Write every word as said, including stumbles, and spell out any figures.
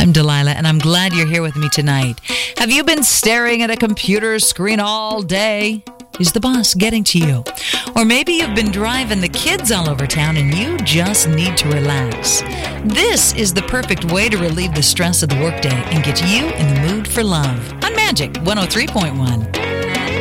I'm Delilah, and I'm glad you're here with me tonight. Have you been staring at a computer screen all day? Is the boss getting to you? Or maybe you've been driving the kids all over town and you just need to relax. This is the perfect way to relieve the stress of the workday and get you in the mood for love on Magic one oh three point one.